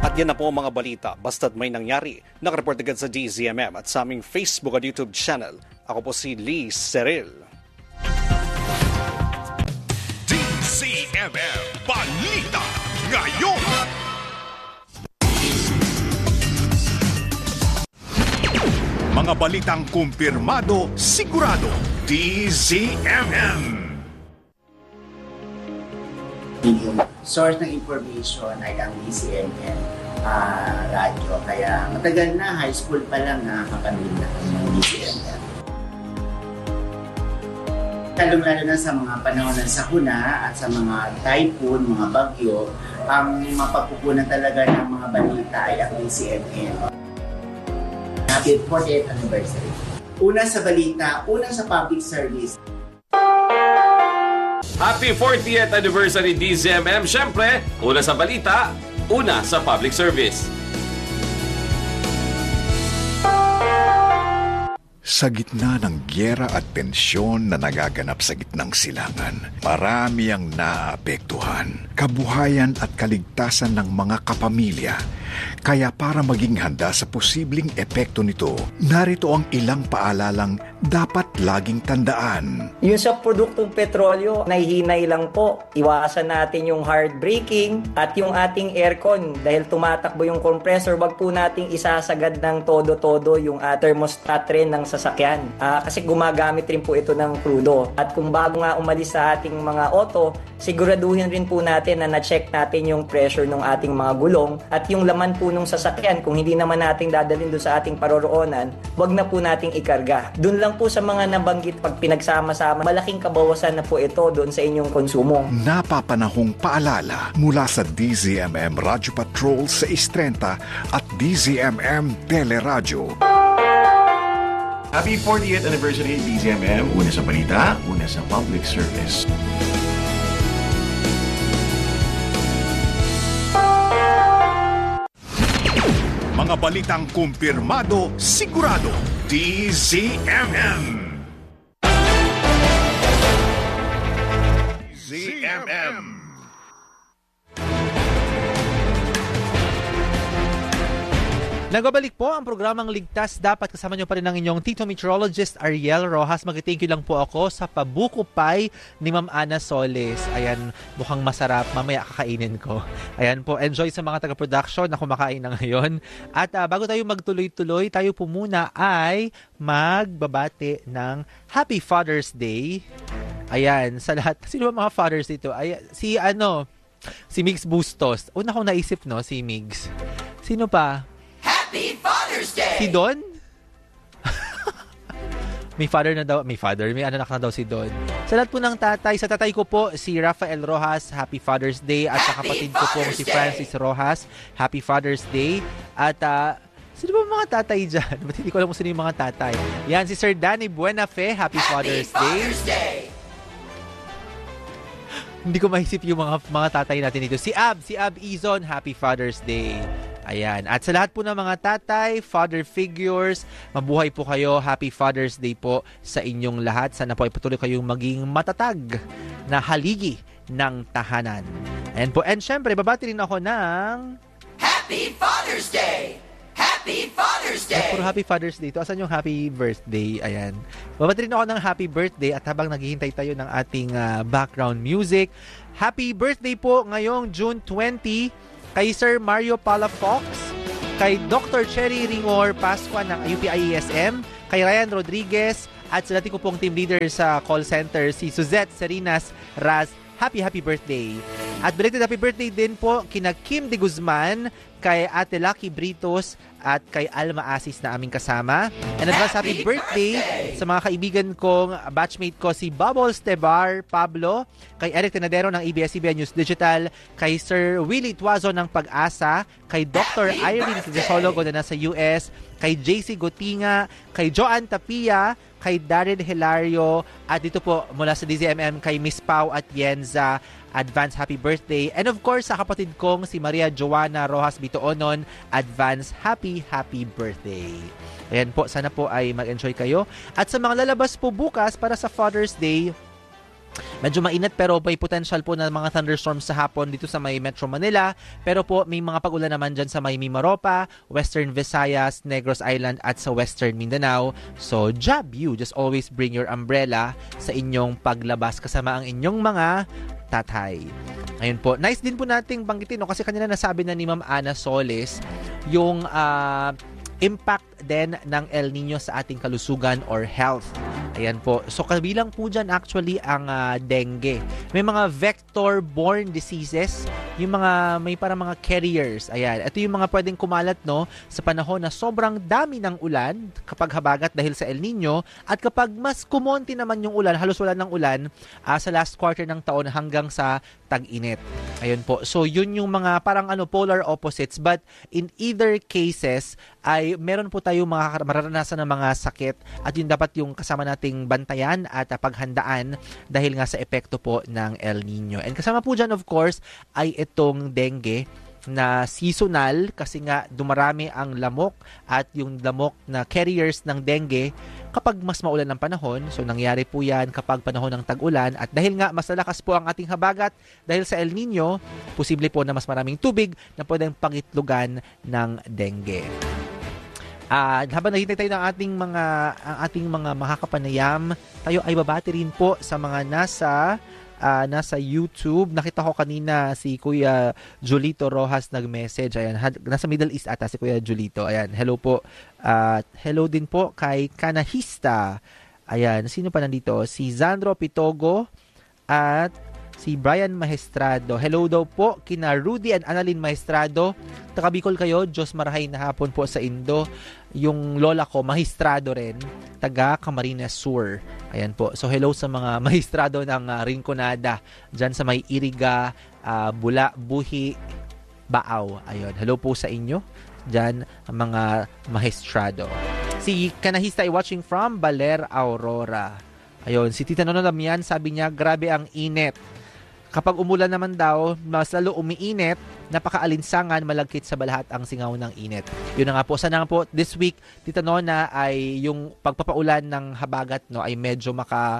At yan na po ang mga balita. Basta't may nangyari, nakareport agad sa DZMM at sa aming Facebook at YouTube channel. Ako po si Lee Seril. DZMM Balita Ngayon. Mga balitang kumpirmado, sigurado. DZMM. Yung source ng information ay ang DZMM radyo. Kaya matagal na, high school pa lang nakakapanood na ng DZMM. Lalong-lalo na sa mga panahon ng sakuna at sa mga typhoon, mga bagyo, ang mapagkukunan talaga ng mga balita ay ang DZMM. Happy 40th anniversary. Una sa balita, una sa public service. Happy 40th anniversary DZMM. Siyempre, una sa balita, una sa public service. Sa gitna ng gyera at tensyon na nagaganap sa gitnang silangan, marami ang naapektuhan, kabuhayan at kaligtasan ng mga kapamilya. Kaya para maging handa sa posibleng epekto nito, narito ang ilang paalalang dapat laging tandaan. Yung sa produktong petrolyo, nahihinay lang po. Iwasan natin yung hard braking at yung ating aircon. Dahil tumatakbo yung compressor, wag po nating isasagad ng todo-todo yung thermostat rin ng sasakyan. Kasi gumagamit rin po ito ng krudo. At kung bago nga umalis sa ating mga auto, siguraduhin rin po natin na na-check natin yung pressure ng ating mga gulong at yung laman po nung sasakyan. Kung hindi naman natin dadalhin doon sa ating paroroonan, wag na po nating ikarga. Doon lang po sa mga nabanggit, pag pinagsama-sama, malaking kabawasan na po ito doon sa inyong konsumo. Napapanahong paalala mula sa DZMM Radio Patrol sa Istrenta at DZMM Teleradyo. Happy 40th anniversary DZMM. Una sa balita, una sa public service. Mga balitang kumpirmado, sigurado. DZMM. DZMM. Nagbabalik po ang programang Ligtas Dapat. Kasama nyo pa rin ang inyong Tito Meteorologist Ariel Rojas. Mag-thank you lang po ako sa pabuko pie ni Ma'am Ana Soles. Ayan, mukhang masarap. Mamaya kakainin ko. Ayan po, enjoy sa mga taga-production na kumakain na ngayon. At bago tayo magtuloy-tuloy, tayo po muna ay magbabati ng Happy Father's Day. Ayan, sa lahat. Sino ba mga fathers dito? Ayan, si Migs Bustos. Una kong naisip, no, si Migs. Sino pa? Happy Father's Day! Si Don? May anak na daw si Don. Sa lahat po ng tatay, sa tatay ko po, si Rafael Rojas, Happy Father's Day. At sa kapatid ko po, si Francis Rojas, Happy Father's Day. At sino ba mga tatay dyan? Ba't hindi ko alam kung sino yung mga tatay? Yan, si Sir Danny Buenafe, Happy Father's Day. Hindi ko maisip yung mga tatay natin dito. Si Ab Izon, Happy Father's Day. Ayan. At sa lahat po ng mga tatay, father figures, mabuhay po kayo. Happy Father's Day po sa inyong lahat. Sana po ay patuloy kayong maging matatag na haligi ng tahanan. Ayan po. And syempre, babati rin ako ng Happy Father's Day! Happy Father's Day! Puro Happy Father's Day. Ito, asan yung Happy Birthday? Ayan. Babati rin ako ng Happy Birthday at habang naghihintay tayo ng ating background music, Happy Birthday po ngayong June 20 kay Sir Mario Palafox, kay Dr. Cherry Ringor Pascua ng UPIESM, kay Ryan Rodriguez, at sa dati ko pong team leader sa call center, si Suzette Serinas Raz. Happy birthday. At belated happy birthday din po kina Kim de Guzman, kay Ate Lucky Britos, at kay Alma Asis na aming kasama. And advance happy birthday sa mga kaibigan kong batchmate ko, si Bubbles Tebar Pablo, kay Eric Tenadero ng ABS-CBN News Digital, kay Sir Willie Tuazo ng Pag-asa, kay Dr. Irene Crisologo na nasa US, kay JC Gotinga, kay Joanne Tapia, kay Darren Hilario, at dito po mula sa DZMM kay Miss Pau at Yenza, advance happy birthday. And of course, sa kapatid kong si Maria Joanna Rojas Bitoonon, advance happy birthday. Ayan po, sana po ay mag-enjoy kayo. At sa mga lalabas po bukas para sa Father's Day, Medyo mainit pero may potential po na mga thunderstorms sa hapon dito sa may Metro Manila. Pero po may mga pag-ulan naman dyan sa may Mimaropa, Western Visayas, Negros Island at sa Western Mindanao. So job you, just always bring your umbrella sa inyong paglabas kasama ang inyong mga tatay. Ayun po. Nice din po nating banggitin, no? Kasi kanina nasabi na ni Ma'am Ana Soles yung impact din ng El Nino sa ating kalusugan or health. Ayan po. So, kabilang po dyan actually ang dengue. May mga vector-borne diseases, yung mga, may para mga carriers. Ayan. Ito yung mga pwedeng kumalat, no, sa panahon na sobrang dami ng ulan kapag habagat dahil sa El Nino at kapag mas kumonti naman yung ulan, halos wala ng ulan sa last quarter ng taon hanggang sa tag-init. Ayun po. So, yun yung mga parang polar opposites. But in either cases, ay meron po tayo mararanasan ng mga sakit at yun dapat yung kasama nating bantayan at paghandaan dahil nga sa epekto po ng El Nino. And kasama po dyan, of course, ay itong dengue na seasonal kasi nga dumarami ang lamok at yung lamok na carriers ng dengue kapag mas maulan ng panahon. So nangyari po yan kapag panahon ng tag-ulan at dahil nga mas lalakas po ang ating habagat dahil sa El Nino, posible po na mas maraming tubig na pwedeng pangitlugan ng dengue. Habang naghintay tayo ng ating mga makakapanayam, tayo ay babati rin po sa mga nasa YouTube. Nakita ko kanina si Kuya Julito Rojas nag-message. Ayan, nasa Middle East ata si Kuya Julito. Ayan, hello po. Hello din po kay Kanahista. Ayan, sino pa nandito? Si Zandro Pitogo at si Brian Maestrado. Hello daw po kina Rudy and Annalyn Maestrado. Taga Bicol kayo, Diyos marahay na hapon po sa Indo. Yung lola ko, Maestrado rin, taga Camarines Sur. Ayan po. So hello sa mga Maestrado ng Rinconada, dyan sa may Iriga, Bula, Buhi, Baaw. Ayun. Hello po sa inyo, dyan mga Maestrado. Si Kanahista ay watching from Baler, Aurora. Ayun. Si Tita Nono Damian, sabi niya, grabe ang init. Kapag umulan naman daw, mas lalo umiinit, napakaalinsangan, malagkit sa balahat ang singaw ng init. Yun na nga po. Sana nga po, this week, Tita Nona, ay yung pagpapaulan ng habagat, no, ay medyo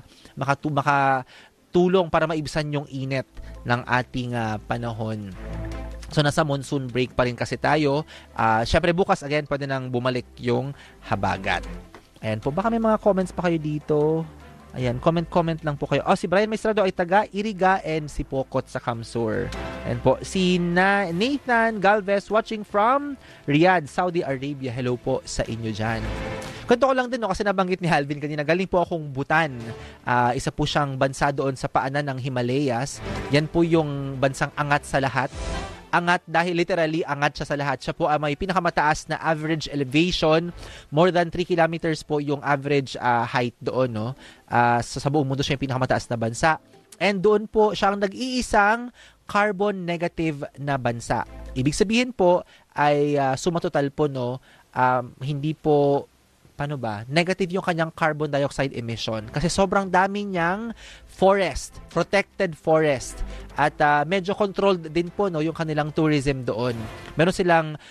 makatulong para maibsan yung init ng ating panahon. So, nasa monsoon break pa rin kasi tayo. Syempre, bukas, again, pwede nang bumalik yung habagat. Ayan po. Baka may mga comments pa kayo dito. Ayan, comment lang po kayo. Si Brian Maestrado ay taga Iriga and si Pokot sa Kamsur. Ayan po. Si Nathan Galvez watching from Riyadh, Saudi Arabia. Hello po sa inyo dyan. Kwento ko lang din, no, kasi nabanggit ni Halvin kanina, galing po akong Bhutan. Isa po siyang bansa doon sa paanan ng Himalayas. Yan po yung bansang angat sa lahat. Angat dahil literally angat siya sa lahat. Siya po ay may pinakamataas na average elevation. More than 3 kilometers po yung average height doon, no? Sa buong mundo siya yung pinakamataas na bansa. And doon po siya ang nag-iisang carbon negative na bansa. Ibig sabihin po ay sumatotal po, no, hindi po negative yung kanyang carbon dioxide emission kasi sobrang dami niyang forest, protected forest at medyo controlled din po, no, yung kanilang tourism doon. Meron silang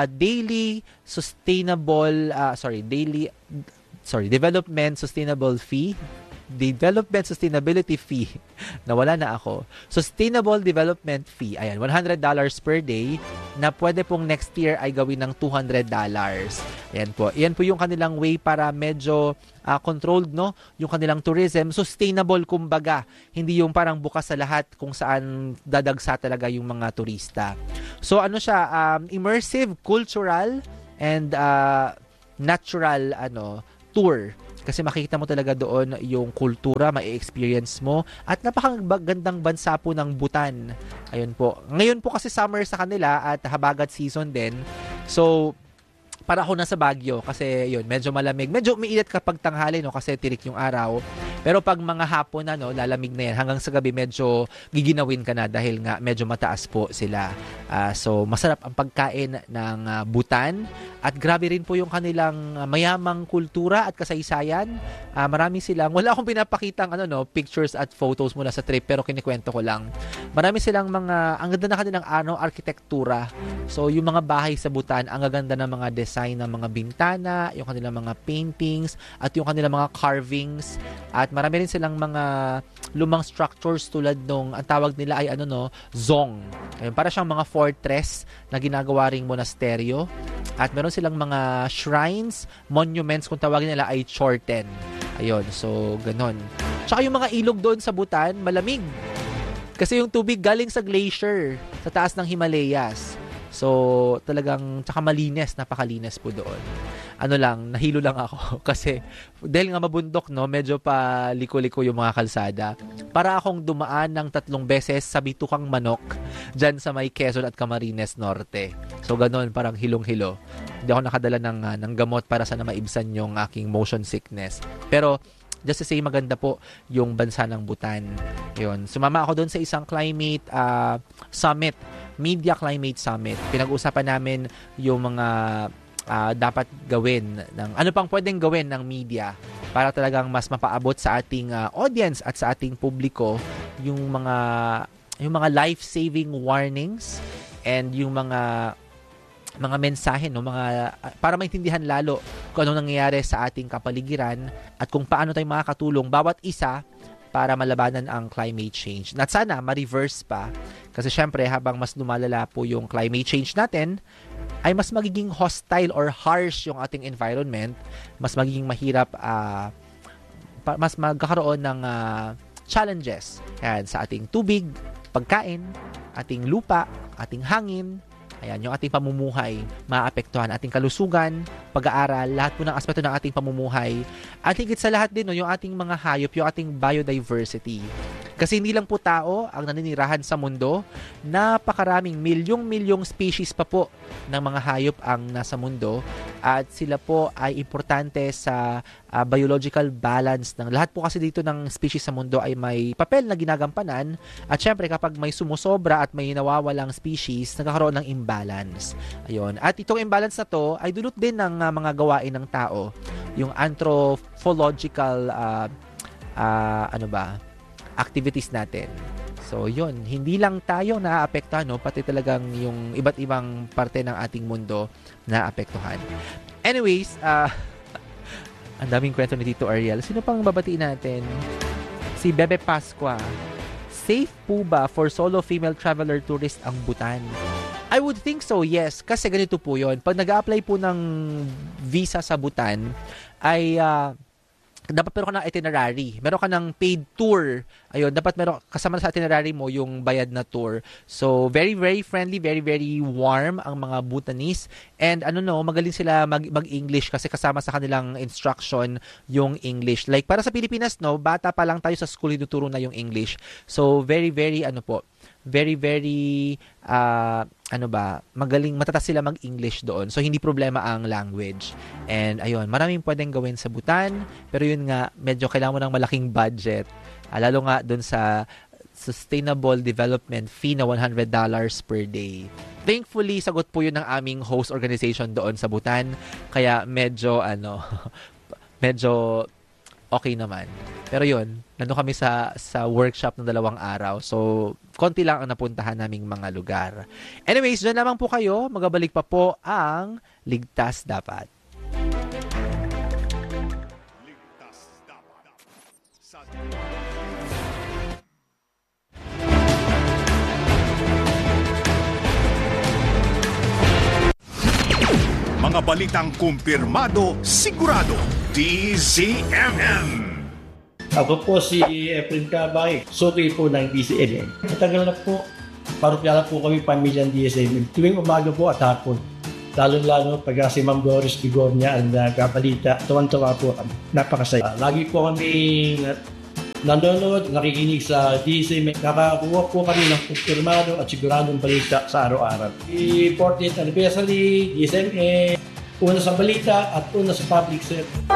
development sustainability fee. Nawala na ako. Sustainable development fee. Ayan, $100 per day na pwede pong next year ay gawin ng $200. Ayan po. Iyan po yung kanilang way para medyo controlled, no, yung kanilang tourism. Sustainable kumbaga. Hindi yung parang bukas sa lahat kung saan dadagsa talaga yung mga turista. So ano siya, immersive, cultural, and natural tour. Kasi makikita mo talaga doon yung kultura, ma-experience mo. At napakagandang bansa po ng Bhutan. Ayun po. Ngayon po kasi summer sa kanila at habagat season din. So, para ako nasa Baguio kasi yun, medyo malamig. Medyo umiinit kapag tanghali, no, kasi tirik yung araw. Pero pag mga hapon na, no, lalamig na yan. Hanggang sa gabi medyo giginawin ka na dahil nga medyo mataas po sila. So masarap ang pagkain ng Bhutan at grabe rin po yung kanilang mayamang kultura at kasaysayan. Marami silang, wala akong pinapakitang pictures at photos mula sa trip pero kinikwento ko lang. Marami silang ang ganda na kanilang arkitektura. So yung mga bahay sa Bhutan, ang gaganda ng mga design ng mga bintana, yung kanilang mga paintings, at yung kanilang mga carvings, at marami rin silang mga lumang structures tulad nung, ang tawag nila ay zong. Ayun, para siyang mga fortress na ginagawa ring monasteryo. At meron silang mga shrines, monuments, kung tawagin nila ay chorten. Ayun, so ganon. Tsaka yung mga ilog doon sa Bhutan, malamig. Kasi yung tubig galing sa glacier, sa taas ng Himalayas. So, talagang, tsaka malinis, napakalinis po doon. Nahilo lang ako. Kasi, dahil nga mabundok, medyo pa liko-liko yung mga kalsada. Para akong dumaan ng 3 beses sa Bitukang Manok, dyan sa may Quezon at Camarines Norte. So, ganun, parang hilong-hilo. Hindi ako nakadala ng gamot para sana maibsan yung aking motion sickness. Pero, just to say, maganda po yung bansa ng Bhutan. Yun. Sumama ako doon sa isang climate summit, Media Climate Summit. Pinag-usapan namin yung mga dapat gawin, ano pang pwedeng gawin ng media para talagang mas mapaabot sa ating audience at sa ating publiko yung mga life-saving warnings and yung mga mensahe, para maintindihan lalo kung ano nangyayari sa ating kapaligiran at kung paano tayo makakatulong bawat isa para malabanan ang climate change. At sana ma-reverse pa kasi syempre habang mas lumalala po yung climate change natin ay mas magiging hostile or harsh yung ating environment, mas magiging mahirap, mas magkakaroon ng challenges sa ating tubig, pagkain, ating lupa, ating hangin. Ayan, yung ating pamumuhay, maapektuhan ating kalusugan, pag-aaral, lahat po ng aspeto ng ating pamumuhay. At higit sa lahat din, yung ating mga hayop, yung ating biodiversity. Kasi hindi lang po tao ang naninirahan sa mundo, napakaraming milyong species pa po ng mga hayop ang nasa mundo at sila po ay importante sa biological balance ng lahat po kasi dito ng species sa mundo ay may papel na ginagampanan at syempre kapag may sumusobra at may nawawalang species, nagkakaroon ng imbalance. Ayun. At itong imbalance na to ay dulot din ng mga gawain ng tao. Yung anthropological activities natin. So, yun. Hindi lang tayo naaapektuhan, pati talagang yung iba't ibang parte ng ating mundo naaapektuhan. Anyways, ang daming kwento ni Tito Ariel. Sino pang babatiin natin? Si Bebe Pasqua. Safe po ba for solo female traveler tourist ang Bhutan? I would think so, yes. Kasi ganito po yun. Pag nag-a-apply po ng visa sa Bhutan, ay dapat meron ka ng itinerary. Meron ka ng paid tour. Ayun, dapat meron kasama sa itinerary mo yung bayad na tour. So, very, very friendly, very, very warm ang mga Bhutanese. And magaling sila mag-English kasi kasama sa kanilang instruction yung English. Like, para sa Pilipinas, bata pa lang tayo sa school, tinuturo na yung English. So, very, very, very, very, magaling, matatas sila mag-English doon. So, hindi problema ang language. And, ayun, maraming pwedeng gawin sa Bhutan. Pero yun nga, medyo kailangan mo ng malaking budget. Lalo nga doon sa Sustainable Development Fee na $100 per day. Thankfully, sagot po yun ng aming host organization doon sa Bhutan. Kaya medyo, medyo okay naman. Pero yun, nandun kami sa workshop ng 2 araw. So, konti lang ang napuntahan naming mga lugar. Anyways, dyan lamang po kayo. Magabalik pa po ang Ligtas Dapat. Ligtas dapat sa mga balitang kumpirmado, sigurado, DZMM. Ako po si Efren Cabay, suki po ng DZMM. Matagal na po, parokya na po kami pamilyang DZMM. Tuwing umaga po at hapon. Lalo-lalo pag si Ma'am Doris Bigornia ang nagkabalita, tuwan-tuwa po, napakasaya. Lagi po kami nanonood, nakikinig sa DZMM. Nakakuha po kami ng kumpirmado at siguradong balita sa araw-araw. 40th anniversary, DZMM, una sa balita at una sa public service.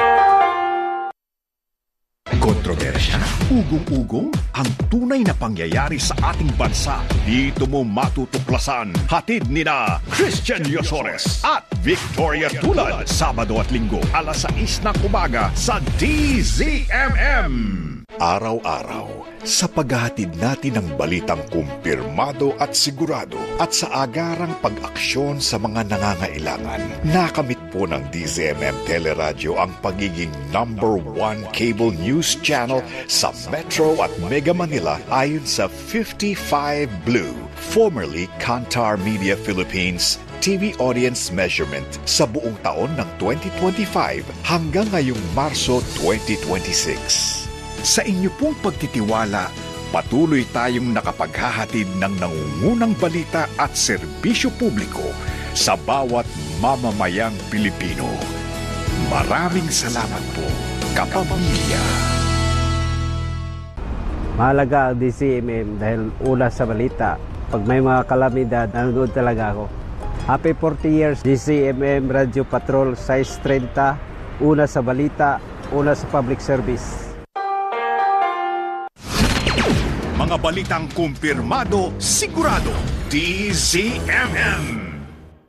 Kontrobersya, ugong-ugong, ang tunay na pangyayari sa ating bansa. Dito mo matutuklasan. Hatid nina Christian Yosores at Victoria Tulad. Sabado at Linggo, 6:00 ng umaga sa DZMM. Araw-araw, sa paghahatid natin ng balitang kumpirmado at sigurado at sa agarang pag-aksyon sa mga nangangailangan, nakamit po ng DZMM Teleradyo ang pagiging #1 cable news channel sa Metro at Mega Manila ayon sa 55 Blue, formerly Kantar Media Philippines TV audience measurement sa buong taon ng 2025 hanggang ngayong Marso 2026. Sa inyo pong pagtitiwala, patuloy tayong nakapaghahatid ng nangungunang balita at serbisyo publiko sa bawat mamamayang Pilipino. Maraming salamat po, kapamilya. Mahalaga ang DZMM dahil una sa balita. Pag may mga kalamidad, nanonood talaga ako. Happy 40 years, DZMM Radio Patrol, size 30, una sa balita, una sa public service. Mga balitang kumpirmado, sigurado, DZMM.